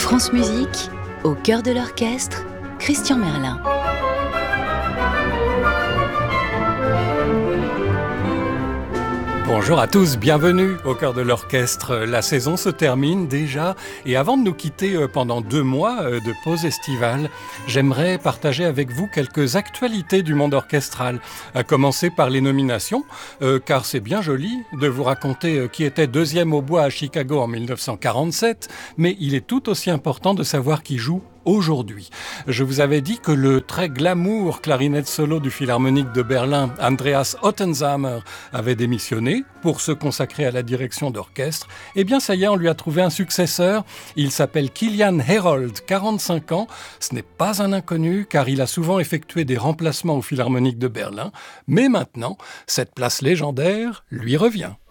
France Musique, au cœur de l'orchestre, Christian Merlin. Bonjour à tous, bienvenue au cœur de l'orchestre. La saison se termine déjà et avant de nous quitter pendant 2 mois de pause estivale, j'aimerais partager avec vous quelques actualités du monde orchestral, à commencer par les nominations, car c'est bien joli de vous raconter qui était deuxième au bois à Chicago en 1947, mais il est tout aussi important de savoir qui joue aujourd'hui. Je vous avais dit que le très glamour clarinette solo du Philharmonique de Berlin, Andreas Ottensamer, avait démissionné pour se consacrer à la direction d'orchestre. Eh bien, ça y est, on lui a trouvé un successeur. Il s'appelle Kilian Herold, 45 ans. Ce n'est pas un inconnu, car il a souvent effectué des remplacements au Philharmonique de Berlin. Mais maintenant, cette place légendaire lui revient.